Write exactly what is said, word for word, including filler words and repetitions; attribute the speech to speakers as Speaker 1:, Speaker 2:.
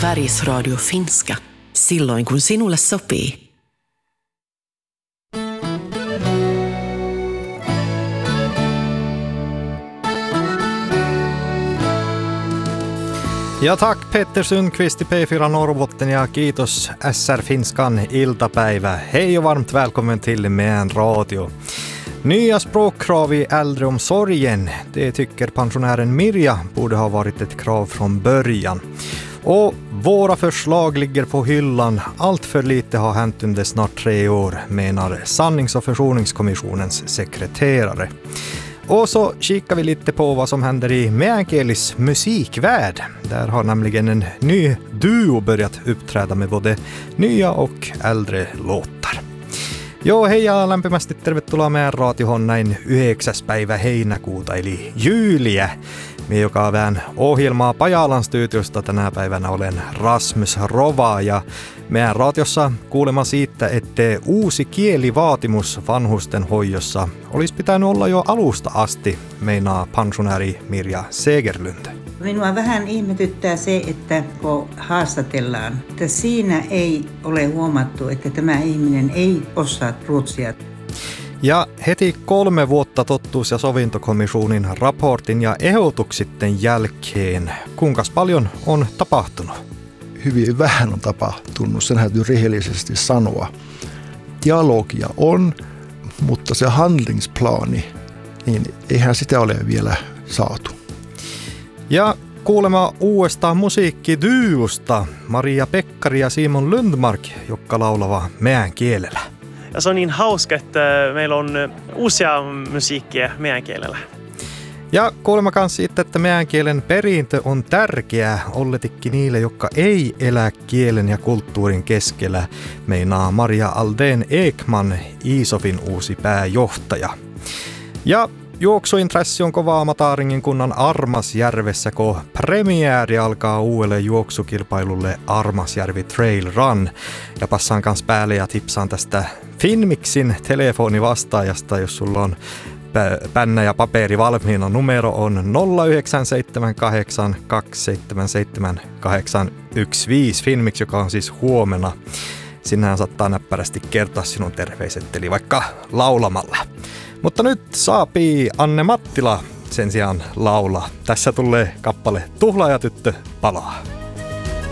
Speaker 1: Sveriges Radio Finska. Silloin kun sinulle sopii.
Speaker 2: Ja tack Petter Sundqvist i P fyra Norrbotten ja kiitos S R Finskan iltapäivä. Hej och varmt välkommen till Meän Radio. Nya språkkrav i äldreomsorgen, det tycker pensionären Mirja borde ha varit ett krav från början. Och våra förslag ligger på hyllan. Allt för lite har hänt under snart tre år, menar Sannings- och försoningskommissionens sekreterare. Och så kikar vi lite på vad som händer i meänkeelis musikvärld. Där har nämligen en ny duo börjat uppträda med både nya och äldre låtar. Joo, hei ja lämpimästi tervetuloa Meän Radiohon näin yhdeksäs päivä heinäkuuta eli jyyliä. Me joka vähän ohjelmaa Pajalan studiosta tänä päivänä olen Rasmus Rova ja Meän radiossa kuulemma siitä, että uusi kielivaatimus vanhusten hoidossa olisi pitänyt olla jo alusta asti, meinaa pensionääri Mirja Segerlund.
Speaker 3: Minua vähän ihmetyttää se, että kun haastatellaan, että siinä ei ole huomattu, että tämä ihminen ei osaa ruotsia.
Speaker 2: Ja heti kolme vuotta tottuus- ja sovintokommissionin raportin ja ehdotuksitten jälkeen, kuinka paljon on tapahtunut?
Speaker 4: Hyvin vähän on tapahtunut, sen täytyy rehellisesti sanoa. Dialogia on, mutta se handlingsplaani, niin eihän sitä ole vielä saatu.
Speaker 2: Ja kuulema uudesta musiikkiduosta Maria Pekkari ja Simon Lundmark, jotka laulava meän kielellä.
Speaker 5: Ja se on niin hauska, että meillä on uusia musiikkia meidän kielellä.
Speaker 2: Ja kuulemma kanssa siitä, että meidän kielen perintö on tärkeää olletikki niille, jotka ei elä kielen ja kulttuurin keskellä, meinaa Maria Aldén Ekman, Iisofin uusi pääjohtaja. Ja juoksuintressi on kovaa Amataaringin kunnan Armasjärvessä, kun premiääri alkaa uudelle juoksukilpailulle Armasjärvi Trail Run. Ja passaan kanssa päälle ja tipsaan tästä Finmixin telefonivastaajasta, jos sulla on pännä ja paperi valmiina. Numero on nolla yhdeksän seitsemän kahdeksan kaksi seitsemän seitsemän kahdeksan yksi viisi Finmix, joka on siis huomenna. Sinnehän saattaa näppärästi kertoa sinun terveiset, eli vaikka laulamalla. Mutta nyt saapii Anne Mattila sen sijaan laulaa. Tässä tulee kappale Tuhlaajatyttö palaa.